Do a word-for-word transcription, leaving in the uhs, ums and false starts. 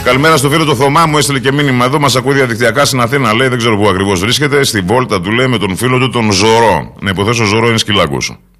Καλημέρα στο φίλο του Θωμά, μου έστειλε και μήνυμα εδώ. Μας ακούει διαδικτυακά στην Αθήνα. Λέει, δεν ξέρω πού ακριβώς βρίσκεται. Στη βόλτα του λέει με τον φίλο του τον Ζωρό. Να υποθέσω Ζωρό είναι σκυλάκος.